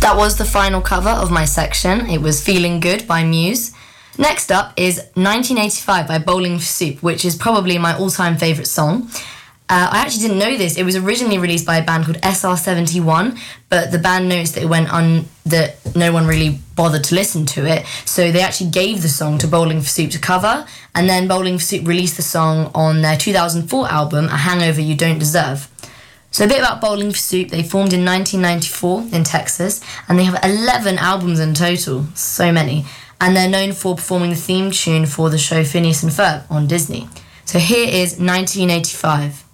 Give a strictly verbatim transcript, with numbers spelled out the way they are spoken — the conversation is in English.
That was the final cover of my section. It was Feeling Good by Muse. Next up is nineteen eighty-five by Bowling for Soup, which is probably my all-time favourite song. Uh, I actually didn't know this. It was originally released by a band called S R seventy-one, but the band noticed that it went on that no one really bothered to listen to it, so they actually gave the song to Bowling for Soup to cover, and then Bowling for Soup released the song on their two thousand four album, A Hangover You Don't Deserve. So a bit about Bowling for Soup. They formed in nineteen ninety-four in Texas, and they have eleven albums in total, so many, and they're known for performing the theme tune for the show Phineas and Ferb on Disney. So here is nineteen eighty-five.